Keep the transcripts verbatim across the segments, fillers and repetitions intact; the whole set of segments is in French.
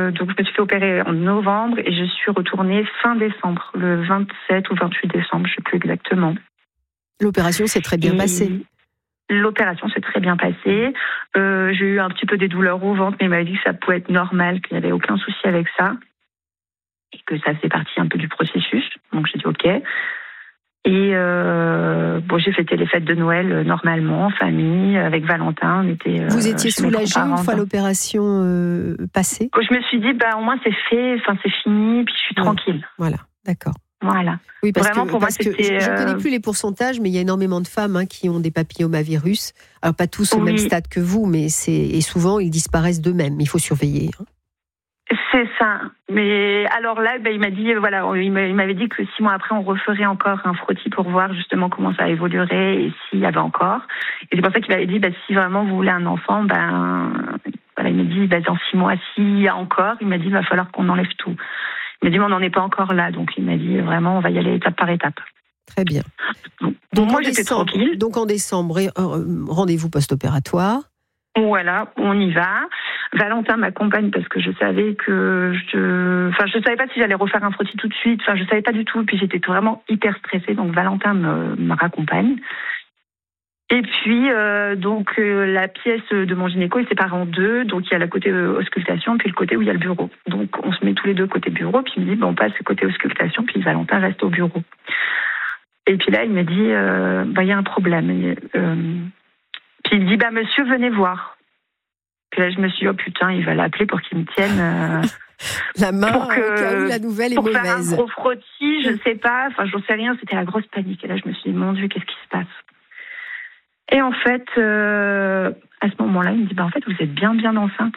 euh, donc je me suis fait opérer en novembre et je suis retournée fin décembre, le vingt-sept ou vingt-huit décembre, je ne sais plus exactement. L'opération s'est très bien et passée. L'opération s'est très bien passée. Euh, j'ai eu un petit peu des douleurs au ventre, mais il m'avait dit que ça pouvait être normal, qu'il n'y avait aucun souci avec ça. Et que ça faisait partie un peu du processus. Donc j'ai dit OK. Et euh, bon, j'ai fêté les fêtes de Noël euh, normalement, en famille, avec Valentin. On était, euh, Vous étiez soulagée une fois dans... l'opération euh, passée? Je me suis dit, bah, au moins c'est fait, enfin, c'est fini, puis je suis oui. tranquille. Voilà, d'accord. Voilà. Oui, parce Vraiment, que, pour parce moi, que c'était, je ne connais euh... plus les pourcentages, mais il y a énormément de femmes hein, qui ont des papillomavirus. Alors, pas tous au oui. même stade que vous, mais c'est... et souvent, ils disparaissent d'eux-mêmes. Il faut surveiller. Hein. C'est ça. Mais alors là, ben, il m'a dit, voilà, il m'avait dit que six mois après, on referait encore un frottis pour voir justement comment ça évoluerait et s'il y avait encore. Et c'est pour ça qu'il m'avait dit, ben, si vraiment vous voulez un enfant, ben, voilà, il m'a dit, ben, dans six mois, s'il y a encore, il m'a dit, il va falloir qu'on enlève tout. Il m'a dit, mais on n'en est pas encore là. Donc il m'a dit, vraiment, on va y aller étape par étape. Très bien. Donc, donc moi, en j'étais décembre, tranquille. Donc en décembre, rendez-vous post-opératoire. Voilà, on y va. Valentin m'accompagne parce que je savais que je, enfin, je savais pas si j'allais refaire un frottis tout de suite. Enfin, je savais pas du tout. Et puis j'étais vraiment hyper stressée, donc Valentin me, me raccompagne. Et puis euh, donc euh, la pièce de mon gynéco est séparée en deux. Donc il y a le côté euh, auscultation, puis le côté où il y a le bureau. Donc on se met tous les deux côté bureau. Puis il me dit bon, on passe côté auscultation, puis Valentin reste au bureau. Et puis là il me dit euh, bah il y a un problème. Et, euh, Puis il dit, bah, monsieur, venez voir. Puis là, je me suis dit, oh putain, il va l'appeler pour qu'il me tienne. Euh, la main, pour que, au cas où la nouvelle est pour mauvaise. Pour faire un gros frottis, je ne sais pas. Enfin, j'en sais rien. C'était la grosse panique. Et là, je me suis dit, mon Dieu, qu'est-ce qui se passe? Et en fait, euh, à ce moment-là, il me dit, bah, en fait, vous êtes bien, bien enceinte.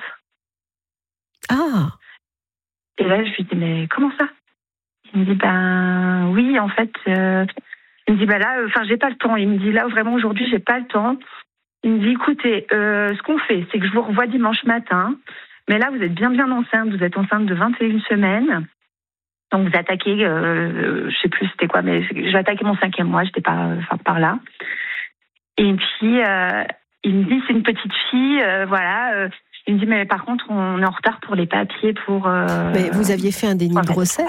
Ah. Et là, je lui dis, mais comment ça? Il me dit, ben, oui, en fait, euh, il me dit, bah là, enfin, j'ai pas le temps. Il me dit, là, vraiment, aujourd'hui, j'ai pas le temps. Il me dit, écoutez, euh, ce qu'on fait, c'est que je vous revois dimanche matin, mais là, vous êtes bien, bien enceinte, vous êtes enceinte de vingt et une semaines, donc vous attaquez, euh, je sais plus c'était quoi, mais j'ai attaqué mon cinquième mois, j'étais pas enfin, par là. Et puis, euh, il me dit, c'est une petite fille, euh, voilà, euh, il me dit, mais par contre, on est en retard pour les papiers, pour... Euh, mais vous aviez fait un déni de grossesse ?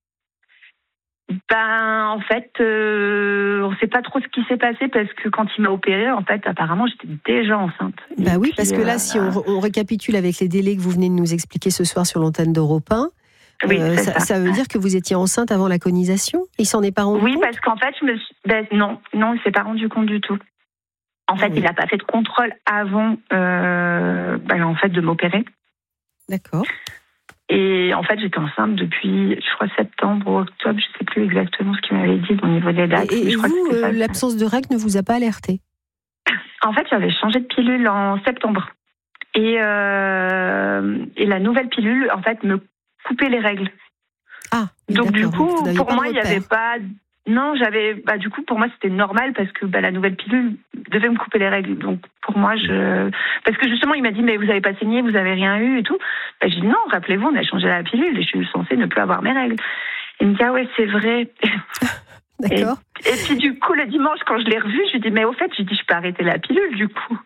Ben, en fait, euh, on ne sait pas trop ce qui s'est passé parce que quand il m'a opérée, en fait, apparemment, j'étais déjà enceinte. Bah et oui, puis, parce que là, euh, si on, on récapitule avec les délais que vous venez de nous expliquer ce soir sur l'antenne d'Europe un, oui, euh, ça, ça. ça veut dire que vous étiez enceinte avant la conisation ? Il s'en est pas rendu oui, compte ? Oui, parce qu'en fait, je me suis... ben, non, non, il s'est pas rendu compte du tout. En fait, ah, oui. il n'a pas fait de contrôle avant, euh, ben, en fait, de m'opérer. D'accord. Et en fait, j'étais enceinte depuis, je crois, septembre ou octobre, je ne sais plus exactement ce qu'il m'avait dit au niveau des dates. Et, et je crois vous, que euh, l'absence de règles ne vous a pas alerté ? En fait, j'avais changé de pilule en septembre. Et, euh, et la nouvelle pilule, en fait, me coupait les règles. Ah, donc du coup, vous pour moi, il n'y avait pas... Non, j'avais... Bah, du coup, pour moi, c'était normal parce que bah, la nouvelle pilule devait me couper les règles. Donc, pour moi, je... Parce que justement, il m'a dit, mais vous n'avez pas saigné, vous n'avez rien eu et tout. Bah, j'ai dit, non, rappelez-vous, on a changé la pilule et je suis censée ne plus avoir mes règles. Il me dit, ah ouais, c'est vrai. D'accord. Et, et puis, du coup, le dimanche, quand je l'ai revu, je lui ai dit, mais au fait, j'ai dit, je peux arrêter la pilule, du coup.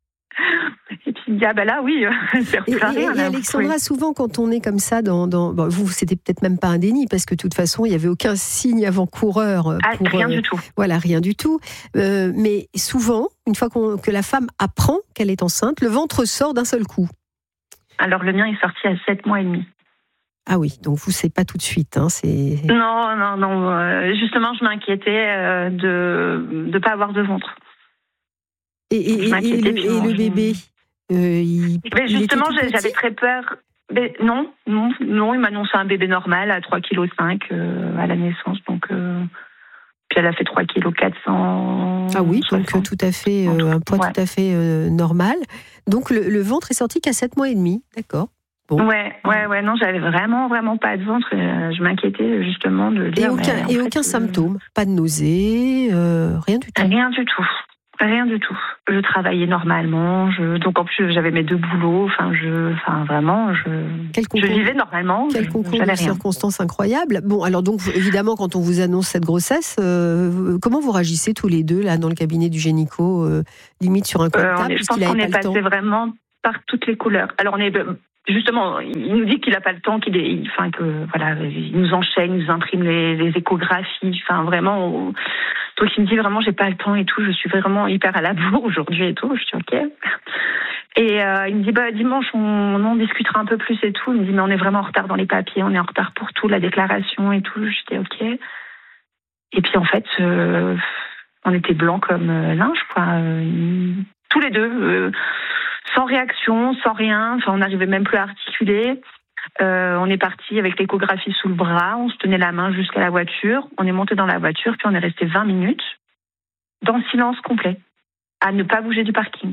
Et puis il me dit, ah ben là, oui, c'est et, et, et Alexandra, oui. Souvent, quand on est comme ça, dans, dans bon, vous, c'était peut-être même pas un déni, parce que de toute façon, il n'y avait aucun signe avant-coureur. Ah, pour, rien euh, du tout. Voilà, rien du tout. Euh, mais souvent, une fois qu'on, que la femme apprend qu'elle est enceinte, le ventre sort d'un seul coup. Alors, le mien est sorti à sept mois et demi. Ah oui, donc vous, c'est pas tout de suite. Hein, c'est... Non, non, non. Euh, justement, je m'inquiétais euh, de ne pas avoir de ventre. Et, et, et, et, le, et le bébé euh, il, mais Justement, il j'avais très peur. Mais non, non, non, il m'a annoncé un bébé normal à trois virgule cinq kilos euh, à la naissance. Donc, euh, puis elle a fait trois virgule quatre kilos. Ah oui, donc euh, tout à fait, euh, un poids ouais. tout à fait euh, normal. Donc le, le ventre est sorti qu'à sept mois et demi, d'accord. Bon. Ouais, ouais, ouais, non, j'avais vraiment, vraiment pas de ventre. Euh, je m'inquiétais justement de dire. Et aucun, mais, et fait, aucun euh... symptôme, pas de nausée, euh, rien du tout. Rien du tout. Rien du tout. Je travaillais normalement. Je... Donc en plus, j'avais mes deux boulots. Enfin, je, enfin vraiment, je. Quel concours... je vivais normalement. Quel je... concours de circonstances incroyables. Bon, alors donc évidemment, quand on vous annonce cette grossesse, euh, comment vous réagissez tous les deux là dans le cabinet du gynéco, euh, limite sur un coin de table, euh, puisqu'il n'avait pas le temps. On est passé vraiment par toutes les couleurs. Alors on est justement, il nous dit qu'il n'a pas le temps, qu'il est, enfin que voilà, il nous enchaîne, il nous imprime les, les échographies, enfin vraiment. On, donc il me dit vraiment, j'ai pas le temps et tout, je suis vraiment hyper à la bourre aujourd'hui et tout. Je dis ok. Et euh, il me dit bah dimanche on, on en discutera un peu plus et tout. Il me dit mais on est vraiment en retard dans les papiers, on est en retard pour tout, la déclaration et tout. Je dis ok. Et puis en fait, euh, on était blancs comme euh, linge quoi, euh, tous les deux. Euh, Sans réaction, sans rien, enfin, on n'arrivait même plus à articuler. Euh, on est parti avec l'échographie sous le bras, on se tenait la main jusqu'à la voiture, on est monté dans la voiture, puis on est resté vingt minutes dans le silence complet, à ne pas bouger du parking.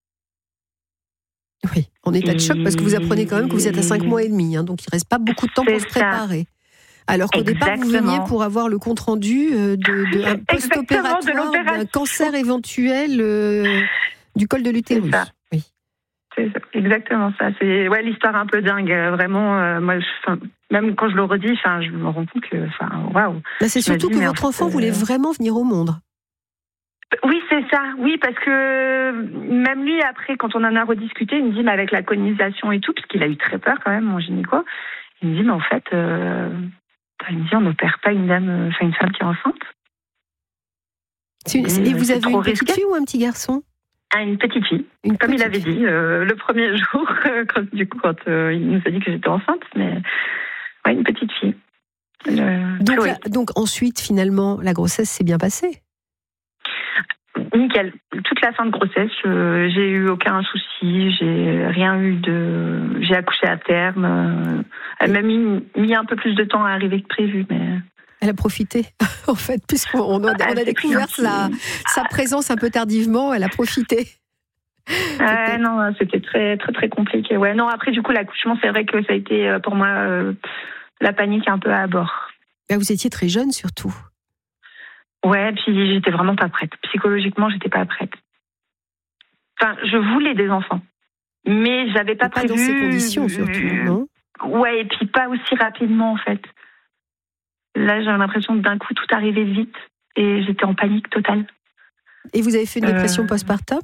Oui, en état de choc, parce que vous apprenez quand même que vous êtes à cinq mois et demi, hein, donc il ne reste pas beaucoup de temps pour se préparer. Alors qu'au départ, vous veniez pour avoir le compte-rendu de, de un post-opératoire, d'un cancer éventuel euh, du col de l'utérus. Oui. C'est exactement ça. C'est ouais, l'histoire un peu dingue. Vraiment, euh, moi, je, même quand je le redis, enfin, je me rends compte que, enfin, waouh. C'est surtout que votre enfant euh... voulait vraiment venir au monde. Oui, c'est ça. Oui, parce que même lui, après, quand on en a rediscuté, il me dit, mais avec la colonisation et tout, parce qu'il a eu très peur quand même, mon gynéco, il me dit, mais en fait, euh, il me dit, on n'opère pas une dame, enfin, une femme qui est enceinte. Et, et vous avez une petite fille ou un petit garçon? Ah, une petite fille, une comme petite il avait fille. dit euh, le premier jour, quand, du coup, quand euh, il nous a dit que j'étais enceinte, mais ouais, une petite fille. Euh, donc, la, donc ensuite, finalement, la grossesse s'est bien passée? Nickel. Toute la fin de grossesse, euh, j'ai eu aucun souci, j'ai rien eu de, j'ai accouché à terme. Euh, elle m'a mis, mis un peu plus de temps à arriver que prévu, mais. Elle a profité, en fait, puisqu'on on a, on a découvert sa, sa présence un peu tardivement, elle a profité. Euh, non, c'était très, très, très compliqué. Ouais, non, après, du coup, l'accouchement, c'est vrai que ça a été pour moi euh, la panique un peu à bord. Là, vous étiez très jeune, surtout. Ouais, puis j'étais vraiment pas prête. Psychologiquement, j'étais pas prête. Enfin, je voulais des enfants, mais j'avais pas, pas prévu. Pas dans ces conditions, surtout, non? Ouais, et puis pas aussi rapidement, en fait. Là, j'ai l'impression que d'un coup, tout arrivait vite et j'étais en panique totale. Et vous avez fait une dépression euh... postpartum?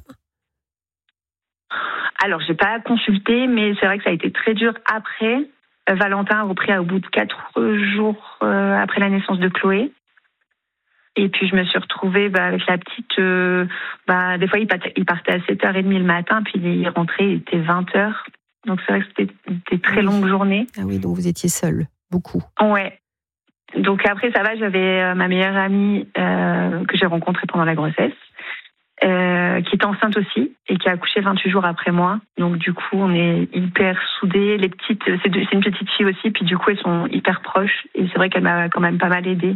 Alors, j'ai pas consulté, mais c'est vrai que ça a été très dur après. Euh, Valentin a repris au bout de quatre jours euh, après la naissance de Chloé. Et puis, je me suis retrouvée bah, avec la petite. Euh, bah, des fois, il partait, il partait à sept heures trente le matin, puis il rentrait, il était vingt heures. Donc, c'est vrai que c'était des très longues journées. Ah oui, donc vous étiez seule, beaucoup. Ouais. Donc après, ça va, j'avais euh, ma meilleure amie euh, que j'ai rencontrée pendant la grossesse, euh, qui était enceinte aussi et qui a accouché vingt-huit jours après moi. Donc du coup, on est hyper soudées. Les petites, c'est, de, c'est une petite fille aussi, puis du coup, elles sont hyper proches. Et c'est vrai qu'elle m'a quand même pas mal aidée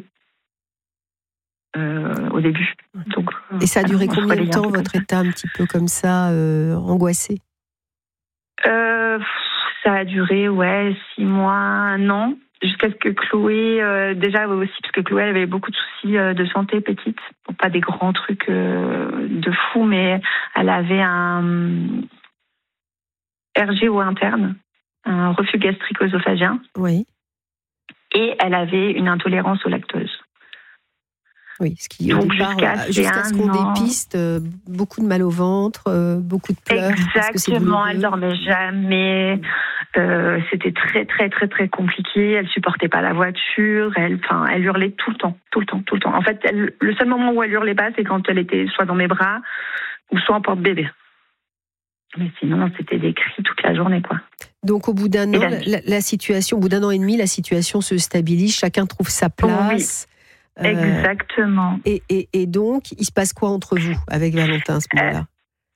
euh, au début. Donc, et ça a duré combien de temps, votre état un petit peu comme ça, euh, angoissé? euh, Ça a duré, ouais, six mois, un an. Jusqu'à ce que Chloé, euh, déjà aussi, parce que Chloé elle avait beaucoup de soucis euh, de santé petite, bon, pas des grands trucs euh, de fou, mais elle avait un R G O interne, un reflux gastrique œsophagien. Oui. Et elle avait une intolérance au lactose. Oui, ce qui au Donc, départ, jusqu'à, jusqu'à ce qu'on an... dépiste, euh, beaucoup de mal au ventre, euh, beaucoup de pleurs. Exactement, elle dormait jamais. Euh, c'était très très très très compliqué. Elle supportait pas la voiture. Elle, enfin, elle hurlait tout le temps, tout le temps, tout le temps. En fait, elle, le seul moment où elle hurlait pas, c'est quand elle était soit dans mes bras ou soit en porte-bébé. Mais sinon, c'était des cris toute la journée, quoi. Donc, au bout d'un an, la, la, la situation, au bout d'un an et demi, la situation se stabilise. Chacun trouve sa place. Oui. Exactement. Euh, et, et, et donc, il se passe quoi entre vous avec Valentin à ce moment-là?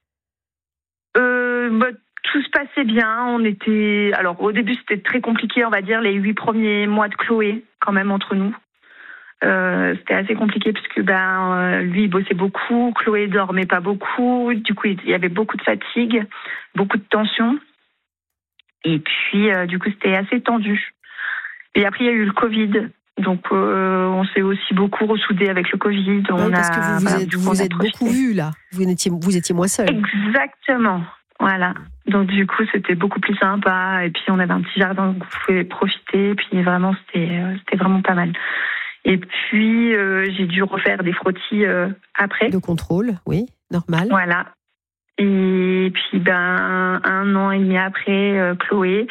euh, bah, Tout se passait bien. On était. Alors, au début, c'était très compliqué, on va dire, les huit premiers mois de Chloé, quand même, entre nous. Euh, c'était assez compliqué puisque ben, euh, lui, il bossait beaucoup. Chloé dormait pas beaucoup. Du coup, il y avait beaucoup de fatigue, beaucoup de tension. Et puis, euh, du coup, c'était assez tendu. Et après, il y a eu le Covid. Donc, euh, on s'est aussi beaucoup ressoudé avec le Covid. On oui, parce a, que vous vous voilà, êtes, vous êtes beaucoup vus, là. Vous étiez, vous étiez moins seule. Exactement. Voilà. Donc, du coup, c'était beaucoup plus sympa. Et puis, on avait un petit jardin où vous pouvez profiter. Et puis, vraiment, c'était, c'était vraiment pas mal. Et puis, euh, j'ai dû refaire des frottis euh, après. De contrôle, oui, normal. Voilà. Et puis, ben, un an et demi après, euh, Chloé,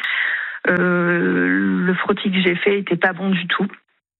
euh, le frottis que j'ai fait était pas bon du tout.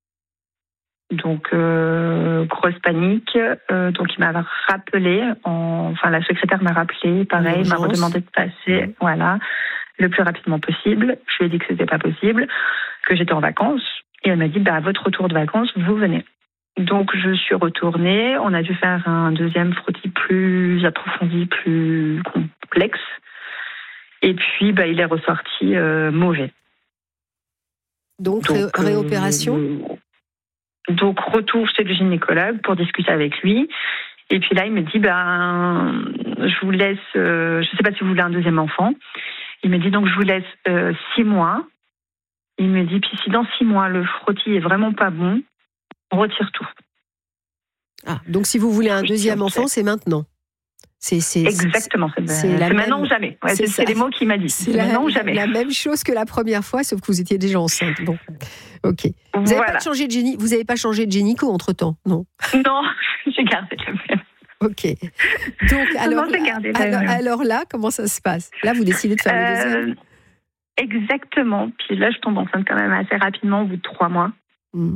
Donc, euh, grosse panique. Euh, donc, il m'a rappelé, en... enfin, la secrétaire m'a rappelé, pareil, m'a redemandé de passer, mmh. voilà, le plus rapidement possible. Je lui ai dit que c'était pas possible, que j'étais en vacances. Et elle m'a dit, bah, à votre retour de vacances, vous venez. Donc, je suis retournée. On a dû faire un deuxième frottis plus approfondi, plus complexe. Et puis, bah, il est ressorti euh, mauvais. Donc, Donc ré- réopération euh, Donc, retour chez le gynécologue pour discuter avec lui. Et puis là, il me dit, ben, je vous laisse, euh, je ne sais pas si vous voulez un deuxième enfant. Il me dit, donc, je vous laisse euh, six mois. Il me dit, puis si dans six mois, le frottis est vraiment pas bon, on retire tout. Ah, donc si vous voulez un deuxième enfant, c'est maintenant. C'est, c'est, Exactement, c'est, c'est, c'est maintenant même... ou jamais. Ouais, c'est, c'est les mots qu'il m'a dit. C'est, c'est la, maintenant ou jamais. La même chose que la première fois, sauf que vous étiez déjà enceinte. Bon, ok. Vous n'avez voilà. pas changé de génie, vous n'avez pas changé de gynéco entre temps, non? Non, j'ai gardé le même. Ok. Donc alors, non, gardé alors, alors là, comment ça se passe? Là, vous décidez de faire euh, le deuxième. Exactement. Puis là, je tombe enceinte quand même assez rapidement, au bout de trois mois. Mmh.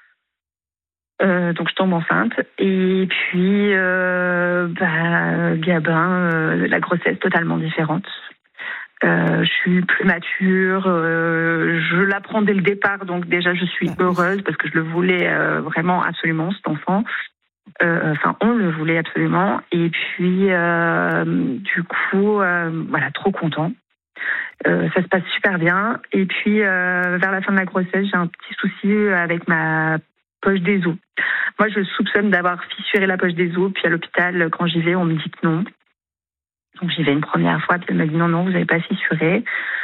Euh, donc je tombe enceinte et puis euh, bah, Gabin, euh, la grossesse totalement différente. Euh, je suis plus mature, euh, je l'apprends dès le départ, donc déjà je suis heureuse parce que je le voulais euh, vraiment absolument cet enfant. Euh, enfin, on le voulait absolument et puis euh, du coup, euh, voilà, trop content. Euh, ça se passe super bien et puis euh, vers la fin de la grossesse, j'ai un petit souci avec ma poche des os. Moi, je soupçonne d'avoir fissuré la poche des os, puis à l'hôpital, quand j'y vais, on me dit que non. Donc, j'y vais une première fois, puis elle m'a dit non, non, vous n'avez pas fissuré.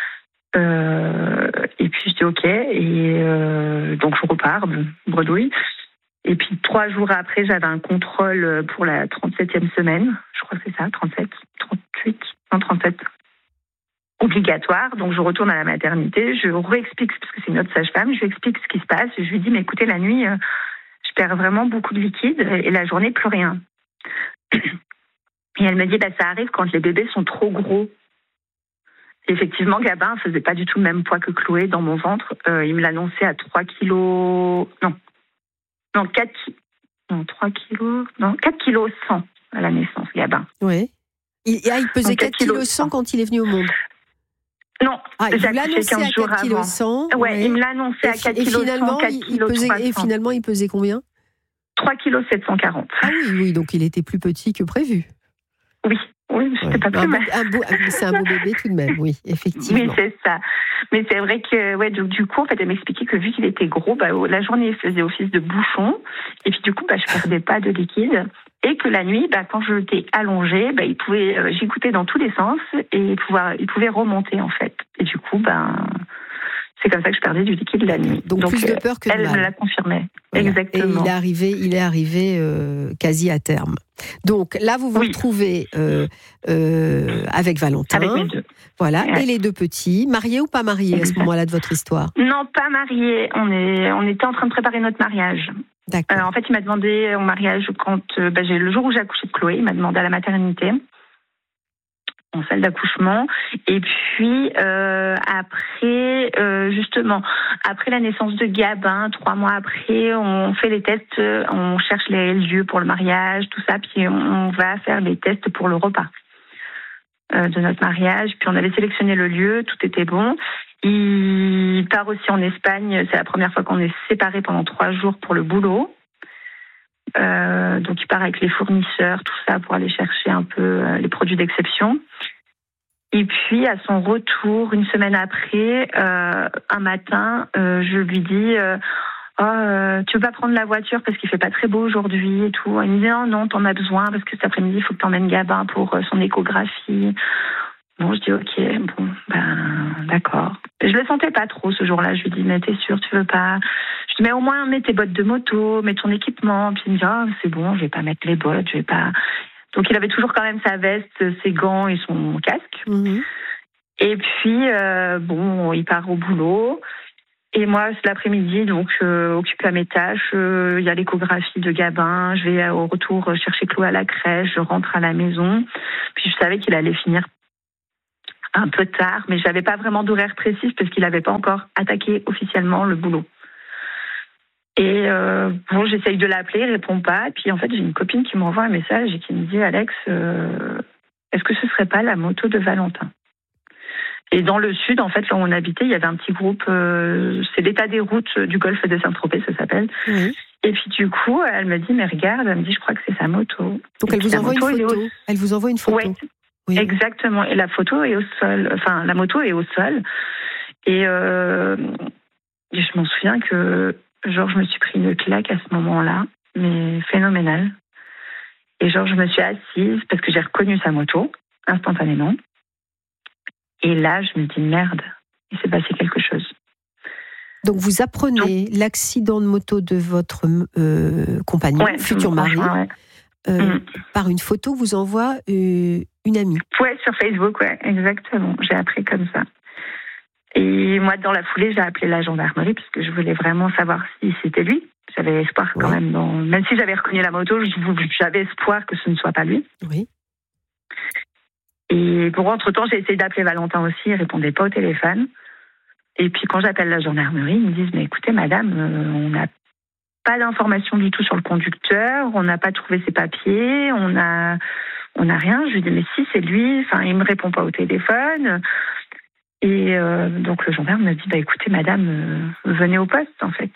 Euh, et puis, je dis OK, et euh, donc je repars, bredouille. Et puis, trois jours après, j'avais un contrôle pour la trente-septième semaine. Je crois que c'est ça, trente-sept, trente-huit, non, trente-sept. Obligatoire, donc je retourne à la maternité, je réexplique, parce que c'est une autre sage-femme, je lui explique ce qui se passe, et je lui dis, mais écoutez, la nuit, euh, je perds vraiment beaucoup de liquide, et la journée, plus rien. Et elle me dit, bah, ça arrive quand les bébés sont trop gros. Et effectivement, Gabin ne faisait pas du tout le même poids que Chloé dans mon ventre, euh, il me l'annonçait à trois kilos, non, non, quatre, non, trois kilos, non, quatre kilos cent à la naissance, Gabin. Oui. Il, ah, il pesait quatre kilos cent quand il est venu au monde. Non, ah, il vous l'annonçait à quatre kilos cent. Ouais, ouais, il me l'annonçait à quatre kilos cent, quatre kilos trois cents. Et finalement, il pesait combien? trois kilos sept cent quarante. Ah oui, oui, donc il était plus petit que prévu. Oui, oui, c'était ouais. pas plus mal. Un beau, c'est un beau bébé tout de même, oui, effectivement. Oui, c'est ça. Mais c'est vrai que, ouais, du, du coup, en fait, elle m'expliquait que vu qu'il était gros, bah, la journée, il faisait office de bouchon. Et puis, du coup, bah, je perdais pas de liquide. Et que la nuit, bah, quand je l'étais allongée, bah, il pouvait, euh, j'écoutais dans tous les sens et pouvoir, il pouvait remonter, en fait. Et du coup, bah, c'est comme ça que je perdais du liquide la nuit. Donc, Donc plus de peur que de elle mal. Elle me l'a confirmé. Voilà. Exactement. Et il est arrivé, il est arrivé euh, quasi à terme. Donc là, vous vous oui. retrouvez euh, euh, avec Valentin. Avec mes deux. Voilà. Ouais. Et les deux petits. Mariés ou pas mariés exact. À ce moment-là de votre histoire? Non, pas mariés. On, est, on était en train de préparer notre mariage. D'accord. Euh, en fait, il m'a demandé au mariage, quand euh, bah, j'ai, le jour où j'ai accouché de Chloé, il m'a demandé à la maternité, en salle d'accouchement. Et puis, euh, après, euh, justement, après la naissance de Gabin, trois mois après, on fait les tests, on cherche les lieux pour le mariage, tout ça, puis on va faire les tests pour le repas euh, de notre mariage. Puis on avait sélectionné le lieu, tout était bon. Il part aussi en Espagne, c'est la première fois qu'on est séparés pendant trois jours pour le boulot. Euh, donc il part avec les fournisseurs, tout ça, pour aller chercher un peu euh, les produits d'exception. Et puis à son retour, une semaine après, euh, un matin, euh, je lui dis euh, oh, euh, tu veux pas prendre la voiture parce qu'il fait pas très beau aujourd'hui et tout. Il me dit non, non, t'en as besoin parce que cet après-midi, il faut que t'emmènes Gabin pour euh, son échographie. Bon, je dis ok, bon, ben d'accord. Je le sentais pas trop ce jour-là. Je lui dis mais t'es sûre, tu veux pas? Je dis mais au moins mets tes bottes de moto, mets ton équipement. Puis il me dit ah oh, c'est bon, je vais pas mettre les bottes, je vais pas. Donc il avait toujours quand même sa veste, ses gants et son casque. Mmh. Et puis euh, bon, il part au boulot. Et moi, l'après-midi, donc, euh, occupe à mes tâches. Il euh, y a l'échographie de Gabin. Je vais au retour chercher Chloé à la crèche. Je rentre à la maison. Puis je savais qu'il allait finir un peu tard, mais je n'avais pas vraiment d'horaire précis parce qu'il n'avait pas encore attaqué officiellement le boulot. Et euh, bon, j'essaye de l'appeler, il répond pas. Et puis en fait, j'ai une copine qui m'envoie un message et qui me dit « Alex, euh, est-ce que ce serait pas la moto de Valentin ?» Et dans le sud, en fait, là où on habitait, il y avait un petit groupe, euh, c'est l'état des routes du golfe de Saint-Tropez, ça s'appelle. Oui. Et puis du coup, elle me dit, mais regarde, elle me dit, je crois que c'est sa moto. Donc elle vous envoie une photo. Au... Elle vous envoie une photo. Ouais, oui, exactement. Et la photo est au sol, enfin la moto est au sol. Et, euh, et je m'en souviens que, genre, je me suis pris une claque à ce moment-là, mais phénoménale. Et genre, je me suis assise parce que j'ai reconnu sa moto instantanément. Et là, je me dis, merde, il s'est passé quelque chose. Donc, vous apprenez Donc, l'accident de moto de votre euh, compagnon, ouais, futur mari, ouais. euh, mmh. par une photo vous envoie euh, une amie. Ouais, sur Facebook, ouais, exactement. J'ai appris comme ça. Et moi, dans la foulée, j'ai appelé la gendarmerie parce que je voulais vraiment savoir si c'était lui. J'avais espoir quand ouais. même. Dans... Même si j'avais reconnu la moto, j'avais espoir que ce ne soit pas lui. Oui. Et pour entre-temps, j'ai essayé d'appeler Valentin aussi, il ne répondait pas au téléphone. Et puis quand j'appelle la gendarmerie, ils me disent « Mais écoutez, madame, euh, on n'a pas d'informations du tout sur le conducteur, on n'a pas trouvé ses papiers, on n'a on a rien. » Je lui dis « Mais si, c'est lui, enfin, il ne me répond pas au téléphone. » Et euh, donc le gendarme me dit bah, « Écoutez, madame, euh, venez au poste, en fait. »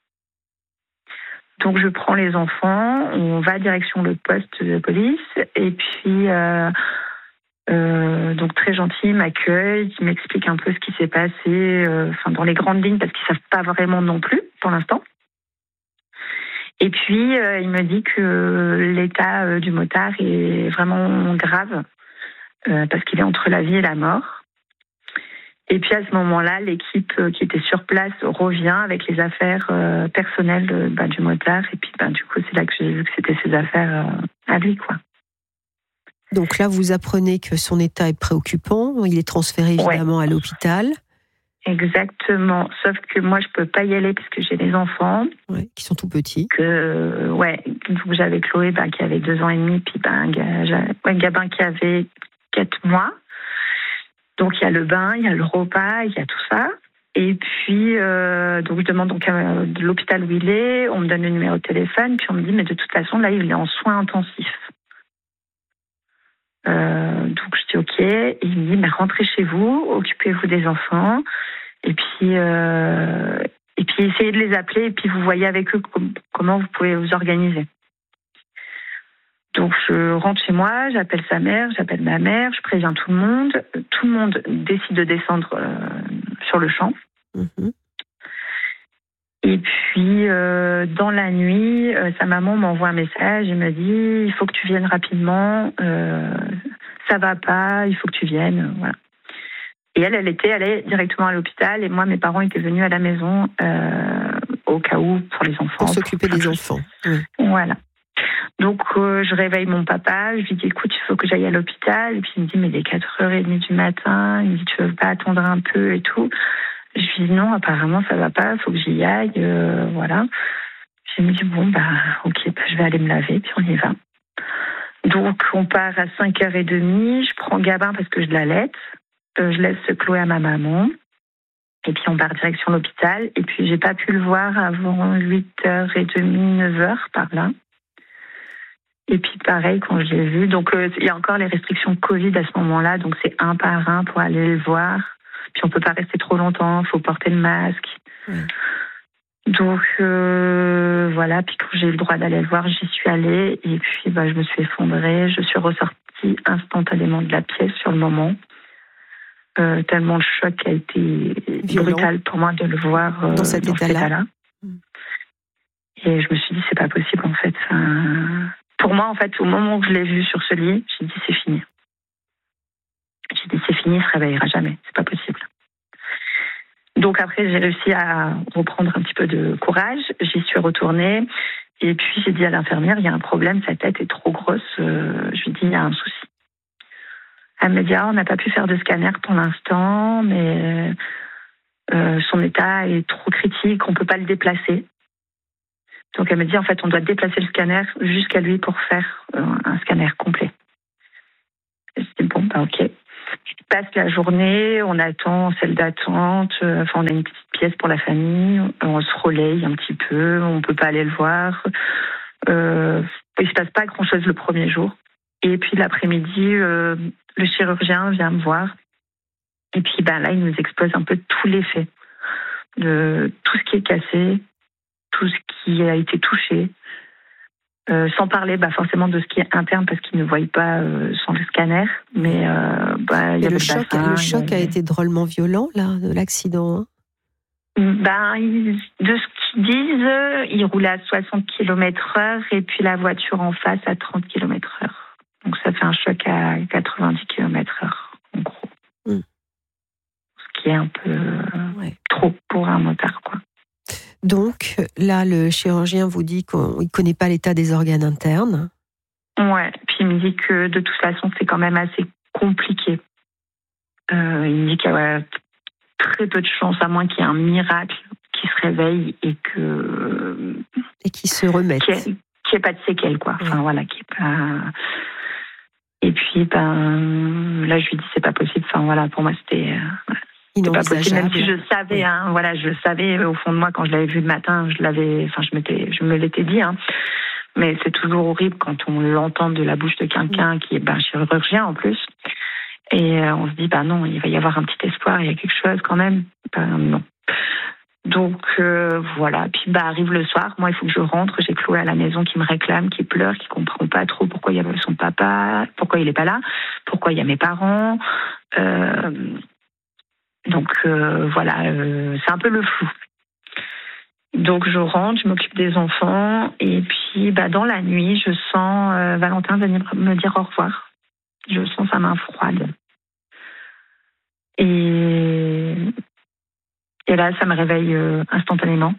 Donc je prends les enfants, on va direction le poste de police, et puis... Euh, Euh, donc très gentil, il m'accueille, il m'explique un peu ce qui s'est passé, euh, enfin dans les grandes lignes parce qu'ils savent pas vraiment non plus pour l'instant. Et puis euh, il me dit que l'état euh, du motard est vraiment grave euh, parce qu'il est entre la vie et la mort. Et puis à ce moment-là, l'équipe euh, qui était sur place revient avec les affaires euh, personnelles de, bah, du motard. Et puis bah, du coup c'est là que j'ai vu que c'était ses affaires euh, à lui, quoi. Donc là, vous apprenez que son état est préoccupant. Il est transféré évidemment ouais. à l'hôpital. Exactement. Sauf que moi, je peux pas y aller parce que j'ai des enfants. Ouais, qui sont tout petits. Que, ouais, donc j'avais Chloé bah, qui avait deux ans et demi, puis bah, un, un Gabin qui avait quatre mois. Donc il y a le bain, il y a le repas, il y a tout ça. Et puis, euh, donc je demande donc à, de l'hôpital où il est. On me donne le numéro de téléphone, puis on me dit, mais de toute façon, là, il est en soins intensifs. Euh, donc je dis ok, et il me dit mais rentrez chez vous, occupez-vous des enfants, et puis euh, et puis essayez de les appeler, et puis vous voyez avec eux com- comment vous pouvez vous organiser. Donc je rentre chez moi, j'appelle sa mère, j'appelle ma mère, je préviens tout le monde, tout le monde décide de descendre euh, sur le champ. Mm-hmm. Et puis, euh, dans la nuit, euh, sa maman m'envoie un message et me dit « Il faut que tu viennes rapidement, euh, ça va pas, il faut que tu viennes. » Voilà. Et elle, elle était allée directement à l'hôpital et moi, mes parents étaient venus à la maison euh, au cas où pour les enfants. Pour s'occuper pour... des enfants. Oui. Voilà. Donc, euh, je réveille mon papa, je lui dis « Écoute, il faut que j'aille à l'hôpital. » Et puis, il me dit « Mais il est quatre heures trente du matin. » Il me dit « Tu veux pas attendre un peu et tout ?» Je lui dis non, apparemment ça va pas, il faut que j'y aille, euh, voilà. Je me dis bon bah ok, bah, je vais aller me laver, puis on y va. Donc on part à cinq heures trente, je prends Gabin parce que je l'allaite, euh, je laisse Chloé à ma maman, et puis on part direction l'hôpital, et puis j'ai pas pu le voir avant huit heures trente, neuf heures par là. Et puis pareil quand je l'ai vu, donc euh, il y a encore les restrictions Covid à ce moment-là, donc c'est un par un pour aller le voir. Puis on peut pas rester trop longtemps, il faut porter le masque. Mmh. Donc euh, voilà, puis quand j'ai eu le droit d'aller le voir, j'y suis allée et puis bah, je me suis effondrée, je suis ressortie instantanément de la pièce sur le moment. Euh, tellement le choc a été violent, brutal pour moi de le voir euh, dans cet dans état-là. Cet état-là. Mmh. Et je me suis dit c'est pas possible en fait. Enfin, pour moi en fait, au moment où je l'ai vu sur ce lit, j'ai dit c'est fini. J'ai dit c'est fini, il se réveillera jamais, c'est pas possible. Donc après j'ai réussi à reprendre un petit peu de courage, j'y suis retournée et puis j'ai dit à l'infirmière il y a un problème, sa tête est trop grosse, euh, je lui dis il y a un souci. Elle me dit ah, on n'a pas pu faire de scanner pour l'instant, mais euh, son état est trop critique, on ne peut pas le déplacer. Donc elle me dit, en fait, on doit déplacer le scanner jusqu'à lui pour faire euh, un scanner complet. Je dis, bon, bah ok. Je passe la journée, on attend en salle d'attente, euh, enfin on a une petite pièce pour la famille, on se relaye un petit peu, on ne peut pas aller le voir. Euh, il ne se passe pas grand-chose le premier jour. Et puis l'après-midi, euh, le chirurgien vient me voir. Et puis ben, là, il nous expose un peu tous les faits, de tout ce qui est cassé, tout ce qui a été touché, euh, sans parler bah, forcément de ce qui est interne parce qu'ils ne voient pas euh, sans le scanner. Mais, euh, bah, y a le, choc, bassin, le choc a, a été drôlement violent, là, de l'accident. Hein. Ben, ils, de ce qu'ils disent, il roulait à soixante kilomètres heure et puis la voiture en face à trente kilomètres heure. Donc ça fait un choc à quatre-vingt-dix kilomètres heure, en gros. Mm. Ce qui est un peu ouais. trop pour un motard, quoi. Donc, là, le chirurgien vous dit qu'il ne connaît pas l'état des organes internes. Ouais, puis il me dit que de toute façon, c'est quand même assez compliqué. Euh, il me dit qu'il y a très peu de chances, à moins qu'il y ait un miracle qui se réveille et que... Et qui se remette. Qu'il n'y ait, ait pas de séquelles, quoi. Enfin, ouais. voilà, qu'il n'y ait pas... Et puis, ben, là, je lui dis, c'est pas possible. Enfin, voilà, pour moi, c'était... Euh, C'était pas possible, même si je savais, oui. hein, voilà, je savais au fond de moi quand je l'avais vu le matin, je l'avais, enfin, je m'étais, je me l'étais dit, hein. Mais c'est toujours horrible quand on l'entend de la bouche de quelqu'un qui est ben, chirurgien en plus, et euh, on se dit, bah non, il va y avoir un petit espoir, il y a quelque chose quand même, ben non. Donc euh, voilà, puis bah arrive le soir, moi il faut que je rentre, j'ai Chloé à la maison qui me réclame, qui pleure, qui comprend pas trop pourquoi il y a son papa, pourquoi il est pas là, pourquoi il y a mes parents. Euh, Donc euh, voilà, euh, c'est un peu le flou. Donc je rentre, je m'occupe des enfants et puis bah, dans la nuit, je sens euh, Valentin venir me dire au revoir. Je sens sa main froide. Et, et là, ça me réveille euh, instantanément.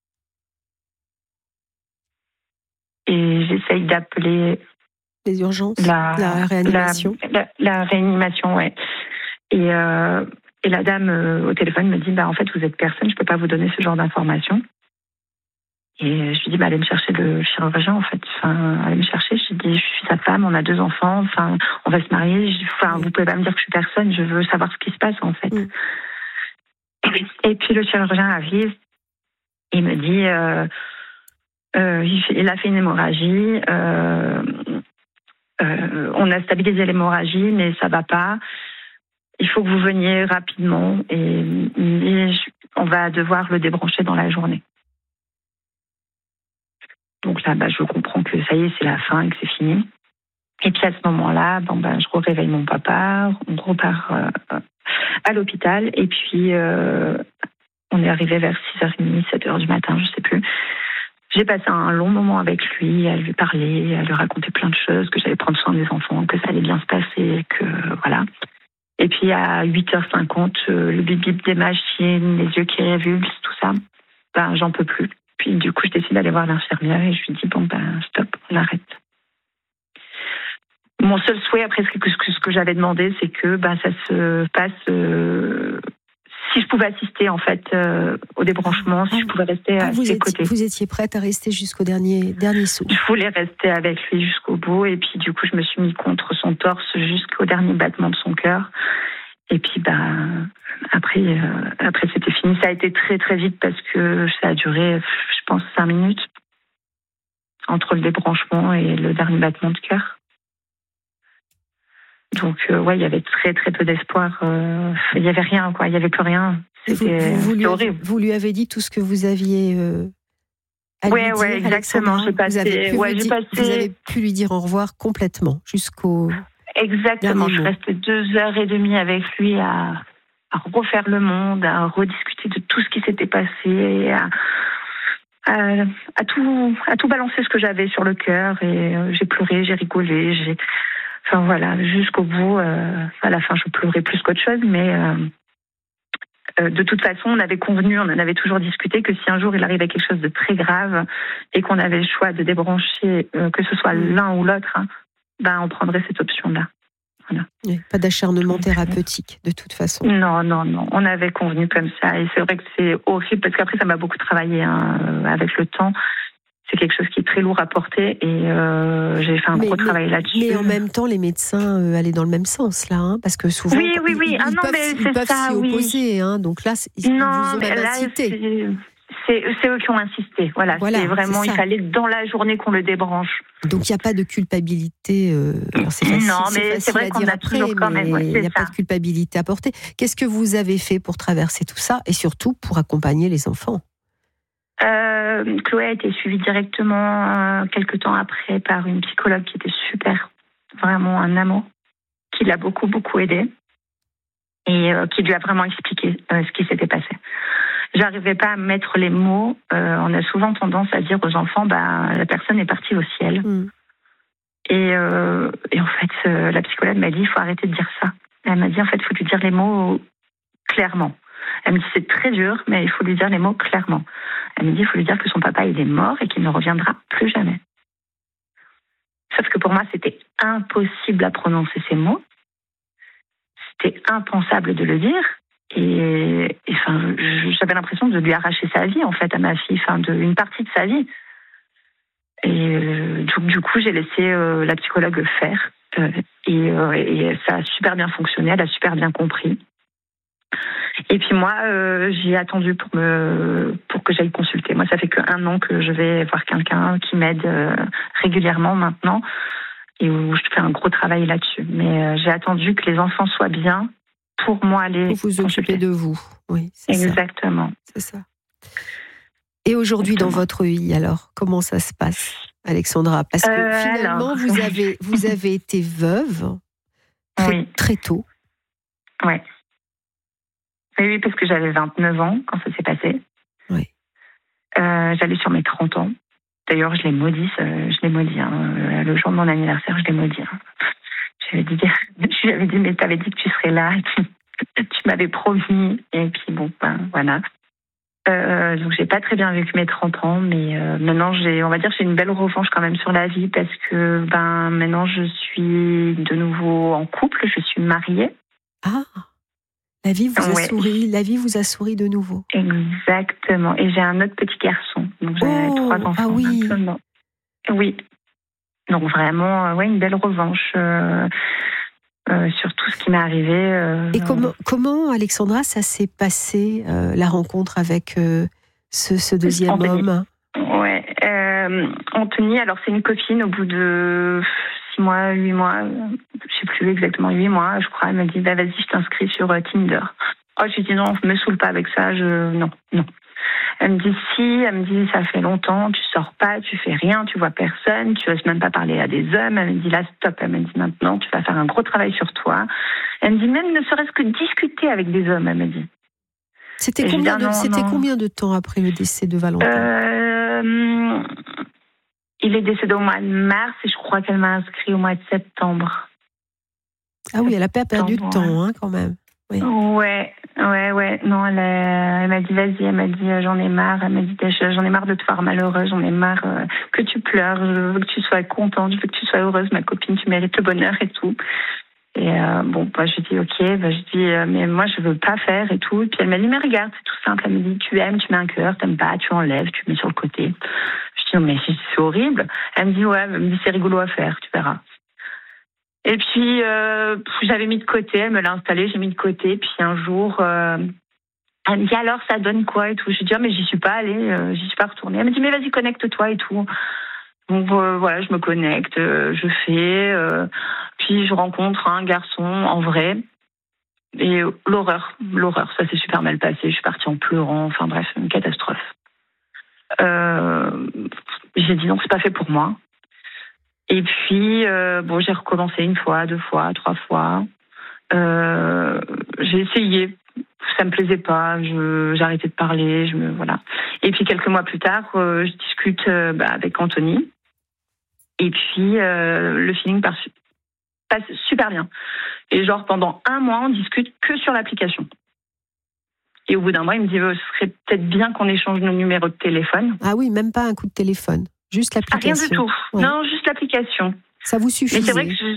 Et j'essaye d'appeler... Les urgences, la, la réanimation. La, la, la réanimation, ouais. Et... Euh, Et la dame euh, au téléphone me dit, bah, en fait, vous êtes personne, je ne peux pas vous donner ce genre d'informations. Et je lui dis, bah, allez me chercher le chirurgien, en fait. Enfin, allez me chercher. Je lui dis, je suis sa femme, on a deux enfants, enfin, on va se marier. Je, enfin, vous ne pouvez pas me dire que je suis personne, je veux savoir ce qui se passe, en fait. Mm. Et puis le chirurgien arrive, il me dit, euh, euh, il, fait, il a fait une hémorragie, euh, euh, on a stabilisé l'hémorragie, mais ça ne va pas. Il faut que vous veniez rapidement et, et on va devoir le débrancher dans la journée. Donc là, bah, je comprends que ça y est, c'est la fin, que c'est fini. Et puis à ce moment-là, bon, bah, je réveille mon papa, on repart euh, à l'hôpital et puis euh, on est arrivé vers six heures trente, sept heures du matin, je ne sais plus. J'ai passé un long moment avec lui, à lui parler, à lui raconter plein de choses, que j'allais prendre soin des enfants, que ça allait bien se passer, que voilà. Et puis à huit heures cinquante, euh, le bip-bip des machines, les yeux qui révulsent, tout ça, ben, j'en peux plus. Puis du coup, je décide d'aller voir l'infirmière et je lui dis, bon, ben stop, on arrête. Mon seul souhait, après ce que, ce que j'avais demandé, c'est que ben, ça se passe... Euh, si je pouvais assister, en fait, euh, au débranchement, si je pouvais rester ah, à ses étiez, côtés. Vous étiez prête à rester jusqu'au dernier, dernier souffle. Je voulais rester avec lui jusqu'au bout. Et puis, du coup, je me suis mis contre son torse jusqu'au dernier battement de son cœur. Et puis, ben, après, euh, après, c'était fini. Ça a été très, très vite parce que ça a duré, je pense, cinq minutes entre le débranchement et le dernier battement de cœur. Donc, euh, ouais, il y avait très, très peu d'espoir. Euh, il n'y avait rien, quoi. Il n'y avait plus rien. C'était, vous, vous, vous, lui horrible. Avez, vous lui avez dit tout ce que vous aviez euh, à ouais, lui dire, ouais, exactement. J'ai passé, vous, avez pu ouais, vous, j'ai dire, passé... vous avez pu lui dire au revoir complètement jusqu'au. Exactement. Je restais deux heures et demie avec lui à, à refaire le monde, à rediscuter de tout ce qui s'était passé, à, à, à tout, à tout balancer ce que j'avais sur le cœur. Et euh, j'ai pleuré, j'ai rigolé, j'ai. Enfin voilà, jusqu'au bout, euh, à la fin, je pleurais plus qu'autre chose, mais euh, euh, de toute façon, on avait convenu, on en avait toujours discuté que si un jour il arrivait quelque chose de très grave et qu'on avait le choix de débrancher, euh, que ce soit l'un ou l'autre, hein, ben on prendrait cette option-là. Voilà. Oui, pas d'acharnement thérapeutique, de toute façon. Non, non, non. On avait convenu comme ça. Et c'est vrai que c'est horrible, parce qu'après, ça m'a beaucoup travaillé hein, avec le temps. C'est quelque chose qui est très lourd à porter et euh, j'ai fait un mais, gros mais, travail là-dessus. Mais en même temps, les médecins euh, allaient dans le même sens, là, hein, parce que souvent, oui, oui, oui. ils, ah, ils non, peuvent, mais ils c'est peuvent ça, s'y oui. opposer. Hein, donc là, ils non, vous ont mais même là, incité. C'est, c'est, c'est eux qui ont insisté. Voilà, voilà c'est vraiment, c'est il fallait dans la journée qu'on le débranche. Donc il n'y a pas de culpabilité. Euh, alors c'est facile, non, mais c'est, c'est vrai à qu'on dire a après, toujours quand même. Il ouais, n'y a ça. pas de culpabilité à porter. Qu'est-ce que vous avez fait pour traverser tout ça et surtout pour accompagner les enfants? Euh, Chloé a été suivie directement euh, quelques temps après par une psychologue qui était super, vraiment un amour, qui l'a beaucoup beaucoup aidée et euh, qui lui a vraiment expliqué euh, ce qui s'était passé. J'arrivais pas à mettre les mots. Euh, on a souvent tendance à dire aux enfants, bah la personne est partie au ciel. Mm. Et, euh, et en fait, euh, la psychologue m'a dit, il faut arrêter de dire ça. Elle m'a dit, en fait, il faut lui dire les mots clairement. Elle me dit, c'est très dur, mais il faut lui dire les mots clairement. Elle me dit, il faut lui dire que son papa, il est mort et qu'il ne reviendra plus jamais. Sauf que pour moi, c'était impossible à prononcer ces mots. C'était impensable de le dire. Et, et enfin, j'avais l'impression de lui arracher sa vie, en fait, à ma fille, enfin, de, une partie de sa vie. Et euh, du, du coup, j'ai laissé euh, la psychologue faire. Euh, et, euh, et ça a super bien fonctionné, elle a super bien compris. Et puis moi, euh, j'ai attendu pour me pour que j'aille consulter. Moi, ça fait qu'un an que je vais voir quelqu'un qui m'aide euh, régulièrement maintenant et où je fais un gros travail là-dessus. Mais euh, j'ai attendu que les enfants soient bien pour moi aller pour vous consulter. Occuper de vous. Oui, c'est exactement. Ça. C'est ça. Et aujourd'hui, Exactement. Dans votre vie, alors, comment ça se passe, Alexandra? Parce que euh, finalement, alors... vous avez vous avez été veuve très, oui. très tôt. Ouais. Oui, oui, parce que j'avais vingt-neuf ans quand ça s'est passé. Oui. Euh, j'allais sur mes trente ans. D'ailleurs, je l'ai maudit, je l'ai maudit. Hein. Le jour de mon anniversaire, je l'ai maudit. Hein. Je lui avais dit, je lui avais dit, mais t'avais dit que tu serais là, et puis, tu m'avais promis. Et puis bon, ben voilà. Euh, donc j'ai pas très bien vécu mes trente ans, mais euh, maintenant j'ai, on va dire, j'ai une belle revanche quand même sur la vie parce que ben maintenant je suis de nouveau en couple, je suis mariée. Ah. La vie vous ouais. a souri, la vie vous a souri de nouveau. Exactement. Et j'ai un autre petit garçon. Donc j'ai oh, trois enfants. Ah oui. Maintenant. Oui. Donc vraiment, ouais, une belle revanche euh, euh, sur tout ce qui m'est arrivé. Euh, Et comment, comment, Alexandra, ça s'est passé euh, la rencontre avec euh, ce, ce deuxième Anthony. homme? Ouais. Euh, Anthony. Alors c'est une copine au bout de six mois, huit mois, je sais plus exactement, huit mois, je crois. Elle m'a dit, bah, vas-y, je t'inscris sur euh, Tinder. Oh, je lui ai dit, non, me saoule pas avec ça, je, non, non. Elle me dit, si, elle me dit, ça fait longtemps, tu sors pas, tu fais rien, tu vois personne, tu oses même pas parler à des hommes. Elle me dit, là, stop. Elle me dit, maintenant, tu vas faire un gros travail sur toi. Elle me dit, même ne serait-ce que discuter avec des hommes, elle me dit. C'était, combien, dis, de, non, c'était non. combien de temps après le décès de Valentin? euh, Il est décédé au mois de mars et je crois qu'elle m'a inscrit au mois de septembre. Ah oui, elle a pas perdu de temps, hein, quand même. Oui. Ouais, ouais, ouais. Non, elle, a, elle m'a dit, vas-y, elle m'a dit, j'en ai marre. Elle m'a dit, j'en ai marre de te voir malheureuse, j'en ai marre euh, que tu pleures, je veux que tu sois contente, je veux que tu sois heureuse, ma copine, tu mérites le bonheur et tout. Et euh, bon, bah, je dis, ok, bah, je dis, euh, mais moi, je veux pas faire et tout. Et puis elle m'a dit, mais regarde, c'est tout simple. Elle me dit, tu aimes, tu mets un cœur, t'aimes pas, tu enlèves, tu mets sur le côté. Je dis, mais c'est horrible. Elle me dit, ouais, elle me dit, c'est rigolo à faire, tu verras. Et puis, euh, j'avais mis de côté, elle me l'a installé, j'ai mis de côté. Puis un jour, euh, elle me dit, alors, ça donne quoi et tout. Je dis, ah, mais j'y suis pas allée, euh, j'y suis pas retournée. Elle me dit, mais vas-y, connecte-toi et tout. Donc euh, voilà, je me connecte, euh, je fais. Euh, puis je rencontre un garçon en vrai. Et euh, l'horreur, l'horreur, ça s'est super mal passé. Je suis partie en pleurant, enfin bref, une catastrophe. Euh, j'ai dit non, c'est pas fait pour moi. Et puis, euh, bon, j'ai recommencé une fois, deux fois, trois fois. Euh, j'ai essayé, ça me plaisait pas, je, j'ai arrêté de parler, je me, voilà. Et puis, quelques mois plus tard, euh, je discute euh, bah, avec Anthony. Et puis, euh, le feeling passe, passe super bien. Et genre, pendant un mois, on discute que sur l'application. Et au bout d'un mois, il me dit, euh, ce serait peut-être bien qu'on échange nos numéros de téléphone. Ah oui, même pas un coup de téléphone. Juste l'application. Rien du tout. Ouais. Non, juste l'application. Ça vous suffisait? Mais c'est vrai que je...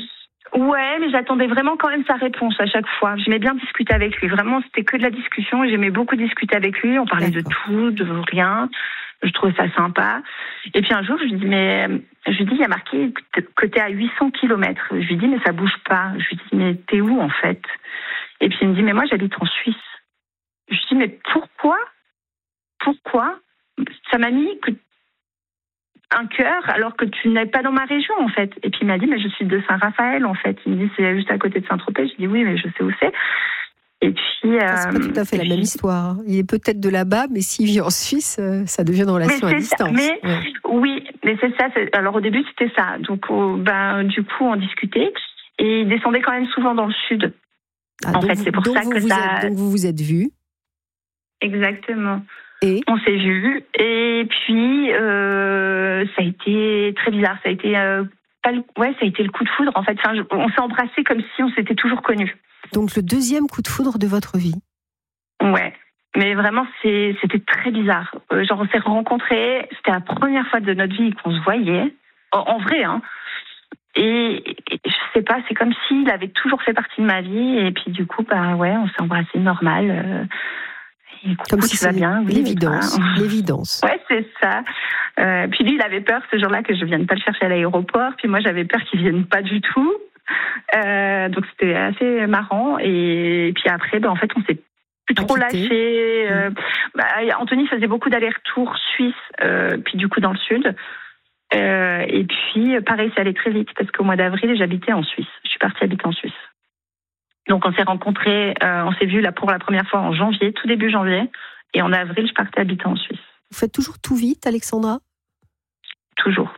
Ouais, mais j'attendais vraiment quand même sa réponse à chaque fois. J'aimais bien discuter avec lui. Vraiment, c'était que de la discussion et j'aimais beaucoup discuter avec lui. On parlait D'accord. de tout, de rien. Je trouvais ça sympa. Et puis un jour, je lui dis, mais, je lui dis, il y a marqué que t'es à huit cents kilomètres. Je lui dis, mais ça bouge pas. Je lui dis, mais t'es où, en fait? Et puis il me dit, mais moi, j'habite en Suisse. Je lui dis, mais pourquoi? Pourquoi? Ça m'a mis que un cœur alors que tu n'es pas dans ma région, en fait. Et puis il m'a dit, mais je suis de Saint-Raphaël, en fait. Il me dit, c'est juste à côté de Saint-Tropez. Je dis, oui, mais je sais où c'est. Et puis, euh, c'est pas tout à fait la même histoire. Il est peut-être de là-bas, mais s'il vit en Suisse, ça devient une relation à distance. Ça, mais, ouais. Oui, mais c'est ça. C'est, alors au début, c'était ça. Donc, oh, ben, du coup, on discutait. Et il descendait quand même souvent dans le sud. Ah, en donc, fait, c'est pour ça que vous ça... Êtes, donc vous vous êtes vus. Exactement. Et on s'est vus. Et puis, euh, ça a été très bizarre. Ça a été, euh, pas le... ouais, ça a été le coup de foudre. En fait, enfin, je... on s'est embrassés comme si on s'était toujours connus. Donc le deuxième coup de foudre de votre vie. Ouais, mais vraiment c'est, c'était très bizarre. Euh, genre on s'est rencontrés, c'était la première fois de notre vie qu'on se voyait, en, en vrai, hein. Et, et je sais pas, c'est comme s'il avait toujours fait partie de ma vie et puis du coup bah ouais, on s'est embrassés normal. Euh, et coucou, comme si ça va bien, oui, l'évidence, bah, l'évidence. Ouais, c'est ça. Euh, puis lui, il avait peur ce jour-là que je vienne pas le chercher à l'aéroport, puis moi j'avais peur qu'il vienne pas du tout. Euh, donc c'était assez marrant et puis après ben, en fait on s'est plus trop lâché. Euh, bah, Anthony faisait beaucoup d'allers-retours Suisse euh, puis du coup dans le sud euh, et puis pareil ça allait très vite parce qu'au mois d'avril j'habitais en Suisse, je suis partie habiter en Suisse, donc on s'est rencontrés, euh, on s'est vus là pour la première fois en janvier, tout début janvier, et en avril je partais habiter en Suisse. Vous faites toujours tout vite, Alexandra? Toujours.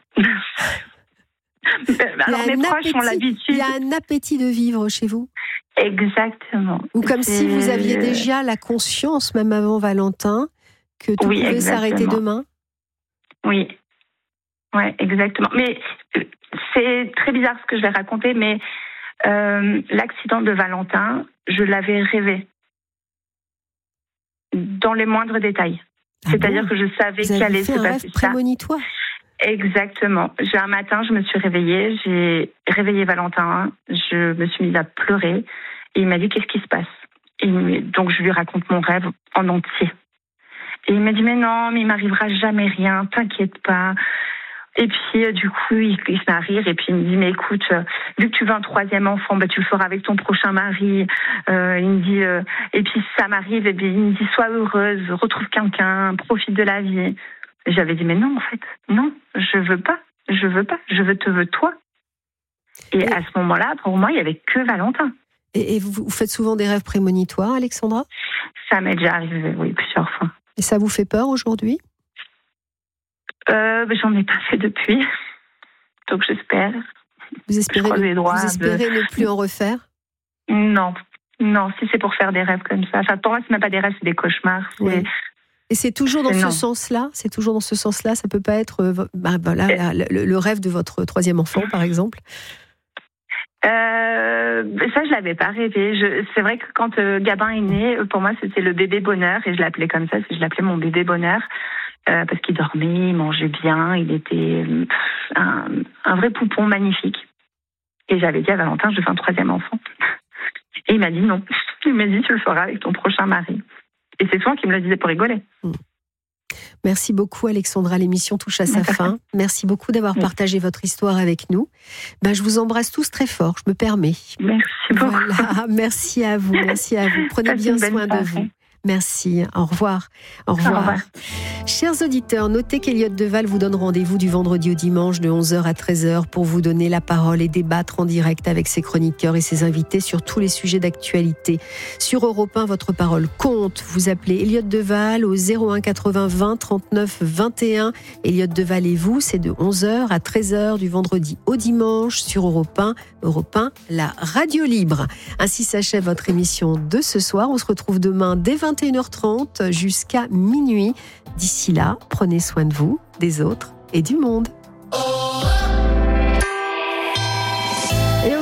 Alors mes proches appétit, ont l'habitude. Il y a un appétit de vivre chez vous. Exactement. Ou comme C'est... si vous aviez déjà la conscience, même avant Valentin, que tout oui, pouvait exactement. S'arrêter demain. Oui, ouais, exactement. Mais c'est très bizarre ce que je vais raconter, mais euh, l'accident de Valentin, je l'avais rêvé dans les moindres détails. Ah C'est-à-dire bon que je savais qu'il allait se passer ça. Vous avez fait un rêve prémonitoire. Exactement. J'ai, un matin, je me suis réveillée, j'ai réveillé Valentin, je me suis mise à pleurer et il m'a dit qu'est-ce qui se passe. Et donc je lui raconte mon rêve en entier. Et il m'a dit mais non, mais il m'arrivera jamais rien, t'inquiète pas. Et puis du coup il, il se met à rire et puis il me dit mais écoute, vu que tu veux un troisième enfant, bah tu le feras avec ton prochain mari. Euh, il me dit euh, et puis ça m'arrive et puis il me dit sois heureuse, retrouve quelqu'un, profite de la vie. J'avais dit mais non en fait, non, je veux pas, je veux pas, je veux te veux toi. Et, et à ce moment-là, pour moi, il y avait que Valentin. Et, et vous, vous faites souvent des rêves prémonitoires, Alexandra? Ça m'est déjà arrivé, oui, plusieurs fois. Et ça vous fait peur aujourd'hui? euh, J'en ai pas fait depuis, donc j'espère. Vous espérez, ne, droits, vous espérez de... ne plus en refaire? Non, non. Si c'est pour faire des rêves comme ça, enfin pour moi, c'est même pas des rêves, c'est des cauchemars. Oui. C'est... Et c'est toujours dans ce sens-là, c'est toujours dans ce sens-là, ça peut pas être bah, voilà, la, le, le rêve de votre troisième enfant, par exemple. Euh, ça, je l'avais pas rêvé. Je, c'est vrai que quand euh, Gabin est né, pour moi, c'était le bébé bonheur, et je l'appelais comme ça, je l'appelais mon bébé bonheur, euh, parce qu'il dormait, il mangeait bien, il était pff, un, un vrai poupon magnifique. Et j'avais dit à Valentin, je veux un troisième enfant. Et il m'a dit non. Il m'a dit, tu le feras avec ton prochain mari. Et c'est toi qui me le disais pour rigoler. Merci beaucoup Alexandra, l'émission touche à sa fin. Merci beaucoup d'avoir partagé votre histoire avec nous. Ben, je vous embrasse tous très fort, je me permets. Merci beaucoup. Voilà, merci à vous, merci à vous. Prenez bien soin de vous. Merci, au revoir. Au revoir. Au revoir. Chers auditeurs, notez qu'Eliott Deval vous donne rendez-vous du vendredi au dimanche de onze heures à treize heures pour vous donner la parole et débattre en direct avec ses chroniqueurs et ses invités sur tous les sujets d'actualité. Sur Europe un, votre parole compte. Vous appelez Eliott Deval au zéro un quatre-vingts vingt trente-neuf vingt et un. Eliott Deval et vous, c'est de onze heures à treize heures du vendredi au dimanche sur Europe un. Europe un, la radio libre. Ainsi s'achève votre émission de ce soir. On se retrouve demain dès vingt et une heures trente jusqu'à minuit. D'ici là, prenez soin de vous, des autres et du monde. Et au carillon de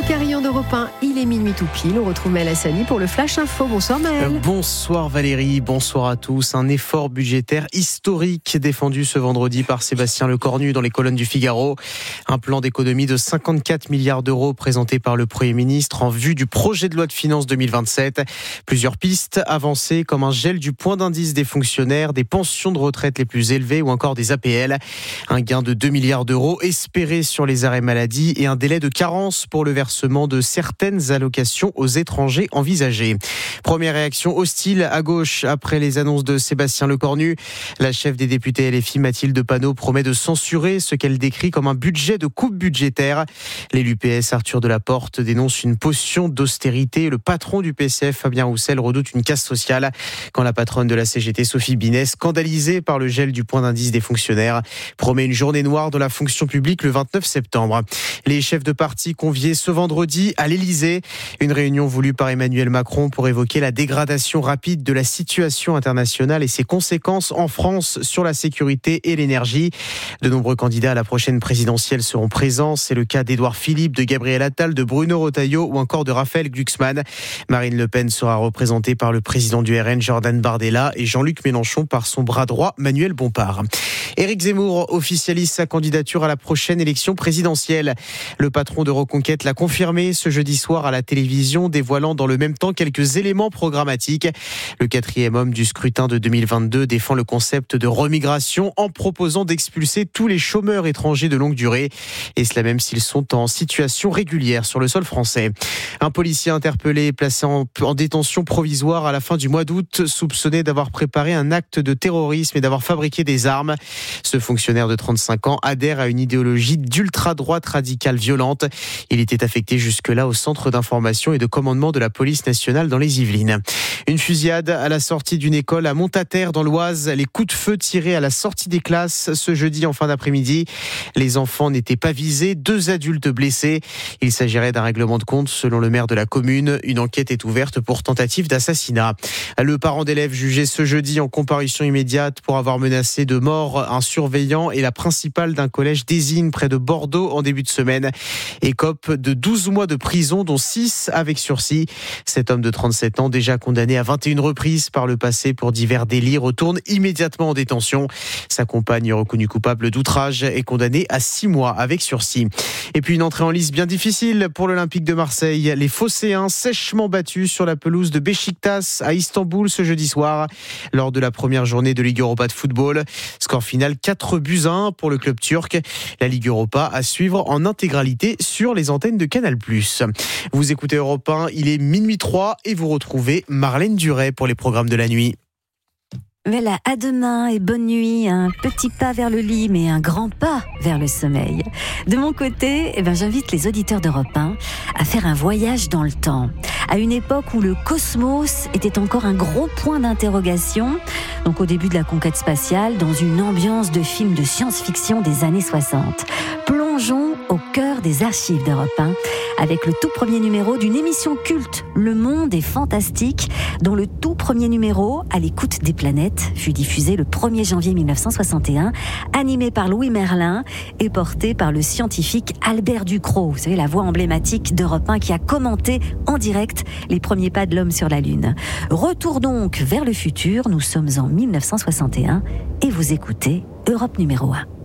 d'Europe un, il est minuit tout pile. On retrouve Maël Hassani pour le Flash Info. Bonsoir Maël. Euh, bonsoir Valérie, bonsoir à tous. Un effort budgétaire historique défendu ce vendredi par Sébastien Lecornu dans les colonnes du Figaro. Un plan d'économie de cinquante-quatre milliards d'euros présenté par le Premier ministre en vue du projet de loi de finances deux mille vingt-sept. Plusieurs pistes avancées comme un gel du point d'indice des fonctionnaires, des pensions de retraite les plus élevées ou encore des A P L. Un gain de deux milliards d'euros espéré sur les arrêts maladie et un délai de carence pour le versement de certaines allocations aux étrangers envisagées. Première réaction hostile à gauche après les annonces de Sébastien Lecornu. La chef des députés L F I, Mathilde Panot, promet de censurer ce qu'elle décrit comme un budget de coupe budgétaire. L'élu P S Arthur Delaporte dénonce une potion d'austérité. Le patron du P C F, Fabien Roussel, redoute une casse sociale quand la patronne de la C G T, Sophie Binet, scandalisée par le gel du point d'indice des fonctionnaires, promet une journée noire de la fonction publique le vingt-neuf septembre. Les chefs de parti conviés ce vendredi à l'Élysée. Une réunion voulue par Emmanuel Macron pour évoquer la dégradation rapide de la situation internationale et ses conséquences en France sur la sécurité et l'énergie. De nombreux candidats à la prochaine présidentielle seront présents. C'est le cas d'Édouard Philippe, de Gabriel Attal, de Bruno Retailleau ou encore de Raphaël Glucksmann. Marine Le Pen sera représentée par le président du R N, Jordan Bardella, et Jean-Luc Mélenchon par son bras droit, Manuel Bompard. Éric Zemmour officialise sa candidature à la prochaine élection présidentielle. Le patron de Reconquête l'a confirmé ce jeudi soir à la télévision, dévoilant dans le même temps quelques éléments programmatiques. Le quatrième homme du scrutin de deux mille vingt-deux défend le concept de remigration en proposant d'expulser tous les chômeurs étrangers de longue durée, et cela même s'ils sont en situation régulière sur le sol français. Un policier interpellé, placé en, en détention provisoire à la fin du mois d'août, soupçonné d'avoir préparé un acte de terrorisme et d'avoir fabriqué des armes. Ce fonctionnaire de trente-cinq ans adhère à une idéologie d'ultra-droite radicale violente. Il était affecté jusque-là au centre d'information et de commandement de la police nationale dans les Yvelines. Une fusillade à la sortie d'une école à Montataire dans l'Oise. Les coups de feu tirés à la sortie des classes ce jeudi en fin d'après-midi. Les enfants n'étaient pas visés, deux adultes blessés. Il s'agirait d'un règlement de compte selon le maire de la commune. Une enquête est ouverte pour tentative d'assassinat. Le parent d'élève jugé ce jeudi en comparution immédiate pour avoir menacé de mort un surveillant et la principale d'un collège d'Ésine près de Bordeaux en début de semaine. Écope de douze mois de prison, dont six avec sursis. Cet homme de trente-sept ans, déjà condamné à vingt et une reprises par le passé pour divers délits, retourne immédiatement en détention. Sa compagne, reconnue coupable d'outrage, est condamnée à six mois avec sursis. Et puis une entrée en lice bien difficile pour l'Olympique de Marseille. Les Phocéens sèchement battus sur la pelouse de Beşiktaş à Istanbul ce jeudi soir lors de la première journée de Ligue Europa de football. Score final quatre buts à un pour le club turc. La Ligue Europa à suivre en intégralité sur les antennes de Canal plus. Vous écoutez Europe un, il est minuit trois et vous retrouvez Marlène Duret pour les programmes de la nuit. Voilà, à demain et bonne nuit. Un petit pas vers le lit, mais un grand pas vers le sommeil. De mon côté, eh ben, j'invite les auditeurs d'Europe un à faire un voyage dans le temps. À une époque où le cosmos était encore un gros point d'interrogation, donc au début de la conquête spatiale, dans une ambiance de film de science-fiction des années soixante. Plongeons au cœur des archives d'Europe un avec le tout premier numéro d'une émission culte, Le Monde est fantastique, dont le tout premier numéro, À l'écoute des planètes, fut diffusé le premier janvier mille neuf cent soixante et un, animé par Louis Merlin et porté par le scientifique Albert Ducrot, vous savez, la voix emblématique d'Europe un qui a commenté en direct les premiers pas de l'homme sur la Lune. Retour donc vers le futur, nous sommes en mille neuf cent soixante et un et vous écoutez Europe numéro un.